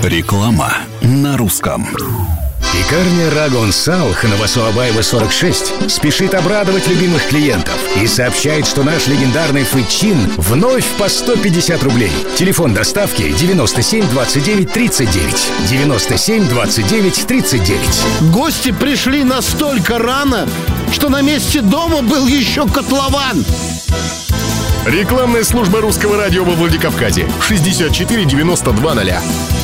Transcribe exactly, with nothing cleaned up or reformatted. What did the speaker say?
Реклама на русском. Пекарня Рагон Салх на Васуабаева сорок шесть спешит обрадовать любимых клиентов и сообщает, что наш легендарный фычин вновь по сто пятьдесят рублей. Телефон доставки девяносто семь двадцать девять тридцать девять. девяносто семь двадцать девять тридцать девять. Гости пришли настолько рано, что на месте дома был еще котлован. Рекламная служба русского радио во Владикавказе. шестьдесят четыре девяносто два ноля.